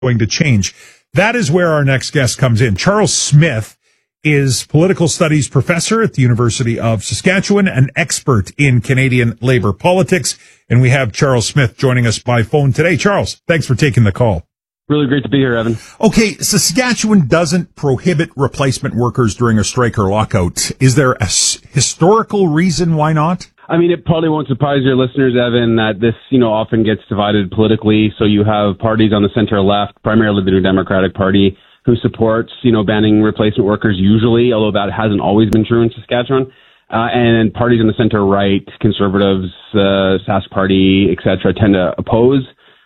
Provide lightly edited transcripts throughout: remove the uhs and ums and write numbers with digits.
going to change. That is where our next guest comes in. Charles Smith is political studies professor at the University of Saskatchewan, an expert in Canadian labor politics. And we have Charles Smith joining us by phone today. Charles, thanks for taking the call. Really great to be here, Evan. Okay, Saskatchewan doesn't prohibit replacement workers during a strike or lockout. Is there a historical reason why not? I mean, it probably won't surprise your listeners, Evan, that this, often gets divided politically. So you have parties on the center left, primarily the New Democratic Party, who supports, banning replacement workers usually, although that hasn't always been true in Saskatchewan. And parties on the center right, conservatives, Sask Party, et cetera, tend to oppose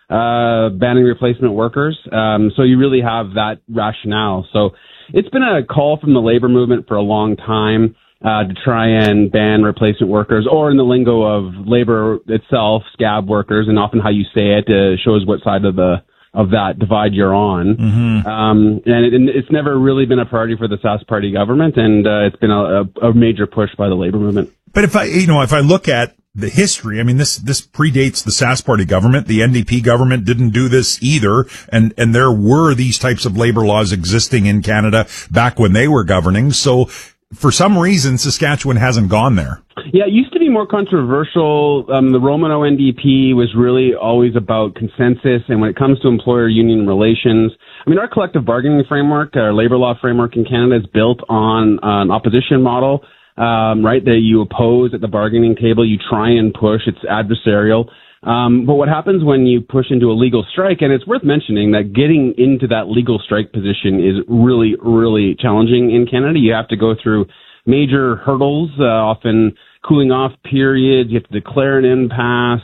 banning replacement workers. So you really have that rationale. So it's been a call from the labor movement for a long time to try and ban replacement workers, or in the lingo of labor itself, scab workers, and often how you say it shows what side of that divide you're on. Mm-hmm. And it's never really been a priority for the Sask Party government, and it's been a major push by the labor movement. But if I look at the history, I mean, this predates the Sask Party government. The NDP government didn't do this either, and there were these types of labor laws existing in Canada back when they were governing. So for some reason, Saskatchewan hasn't gone there. Yeah, it used to be more controversial. The Romano NDP was really always about consensus, and when it comes to employer-union relations, I mean, our collective bargaining framework, our labor law framework in Canada is built on an opposition model, right, that you oppose at the bargaining table, you try and push, it's adversarial. But what happens when you push into a legal strike, and it's worth mentioning that getting into that legal strike position is really, really challenging in Canada. You have to go through major hurdles, often cooling off periods. You have to declare an impasse.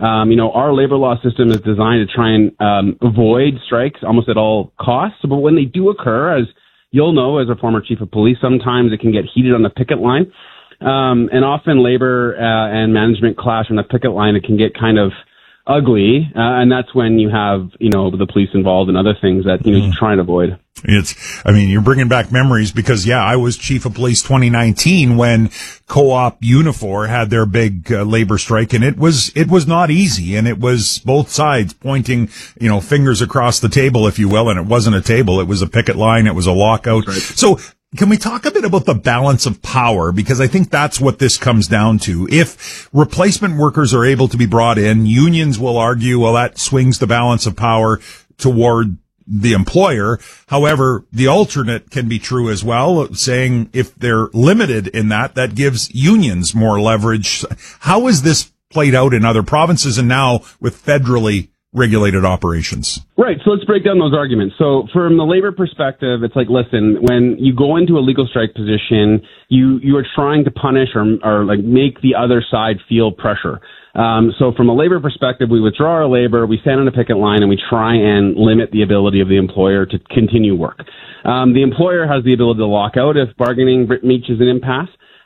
Our labor law system is designed to try and avoid strikes almost at all costs. But when they do occur, as you'll know as a former chief of police, sometimes it can get heated on the picket line. And often labor and management clash on the picket line. It can get kind of ugly, and that's when you have, the police involved and other things that, you try and avoid. You're bringing back memories because, I was chief of police 2019 when Co-op Unifor had their big labor strike, and it was not easy, and it was both sides pointing, fingers across the table, if you will, and it wasn't a table, it was a picket line, it was a lockout. Right. So can we talk a bit about the balance of power? Because I think that's what this comes down to. If replacement workers are able to be brought in, unions will argue, well, that swings the balance of power toward the employer. However, the alternate can be true as well, saying if they're limited in that gives unions more leverage. How is this played out in other provinces and now with federally regulated operations? Right. So let's break down those arguments. So from the labor perspective, it's like, listen, when you go into a legal strike position, you are trying to punish or like make the other side feel pressure. So from a labor perspective, we withdraw our labor, we stand on a picket line, and we try and limit the ability of the employer to continue work. The employer has the ability to lock out if bargaining reaches an impasse.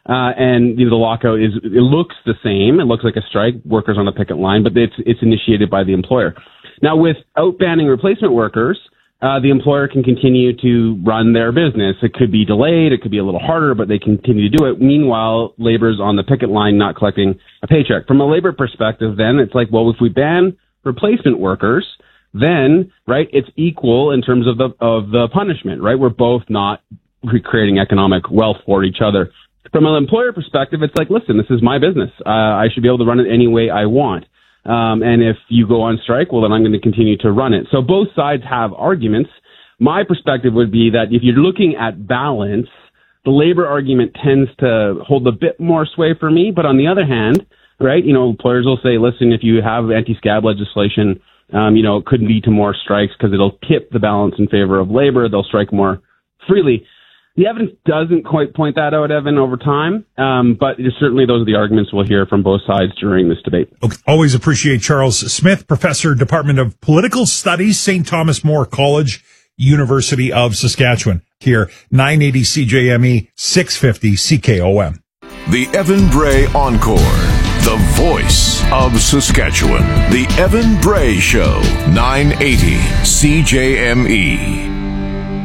And the lockout it looks the same. It looks like a strike, workers on a picket line, but it's initiated by the employer. Now, without banning replacement workers, the employer can continue to run their business. It could be delayed. It could be a little harder, but they continue to do it. Meanwhile, labor's on the picket line, not collecting a paycheck. From a labor perspective, then it's like, well, if we ban replacement workers, then, right, it's equal in terms of the punishment, right? We're both not creating economic wealth for each other. From an employer perspective, it's like, listen, this is my business. I should be able to run it any way I want. And if you go on strike, well, then I'm going to continue to run it. So both sides have arguments. My perspective would be that if you're looking at balance, the labor argument tends to hold a bit more sway for me. But on the other hand, right, employers will say, listen, if you have anti-scab legislation, it could lead to more strikes because it'll tip the balance in favor of labor. They'll strike more freely. The evidence doesn't quite point that out, Evan, over time, but certainly those are the arguments we'll hear from both sides during this debate. Okay. Always appreciate Charles Smith, Professor, Department of Political Studies, St. Thomas More College, University of Saskatchewan. Here, 980 CJME, 650 CKOM. The Evan Bray Encore, the voice of Saskatchewan. The Evan Bray Show, 980 CJME.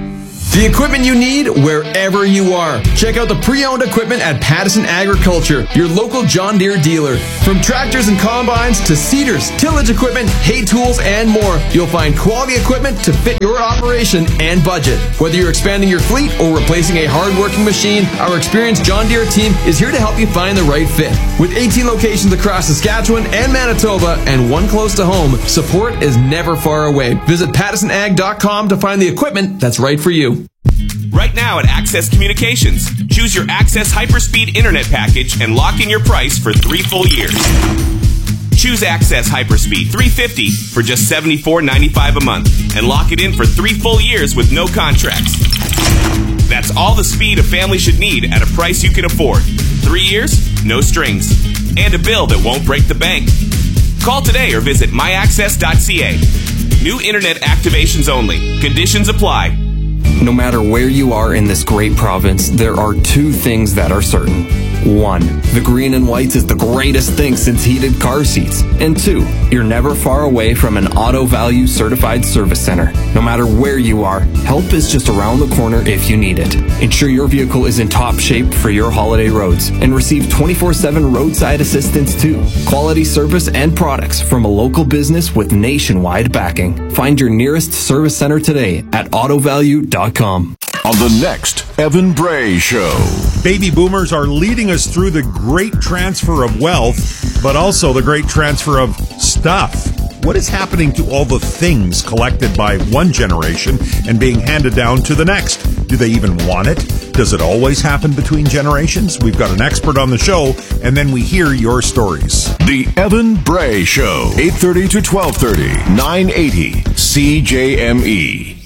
The equipment you need wherever you are. Check out the pre-owned equipment at Pattison Agriculture, your local John Deere dealer. From tractors and combines to seeders, tillage equipment, hay tools, and more, you'll find quality equipment to fit your operation and budget. Whether you're expanding your fleet or replacing a hard-working machine, our experienced John Deere team is here to help you find the right fit. With 18 locations across Saskatchewan and Manitoba and one close to home, support is never far away. Visit PattisonAg.com to find the equipment that's right for you. Right now at Access Communications, choose your Access Hyperspeed Internet package and lock in your price for 3 full years. Choose Access Hyperspeed 350 for just $74.95 a month and lock it in for 3 full years with no contracts. That's all the speed a family should need at a price you can afford. 3 years, no strings, and a bill that won't break the bank. Call today or visit myaccess.ca. New internet activations only. Conditions apply. No matter where you are in this great province, there are 2 things that are certain. 1, the green and whites is the greatest thing since heated car seats. And 2, you're never far away from an Auto Value certified service center. No matter where you are, help is just around the corner if you need it. Ensure your vehicle is in top shape for your holiday roads and receive 24/7 roadside assistance too. Quality service and products from a local business with nationwide backing. Find your nearest service center today at autovalue.com. On the next Evan Bray Show. Baby boomers are leading us through the great transfer of wealth, but also the great transfer of stuff. What is happening to all the things collected by one generation and being handed down to the next? Do they even want it? Does it always happen between generations? We've got an expert on the show, and then we hear your stories. The Evan Bray Show, 8:30 to 12:30, 980 CJME.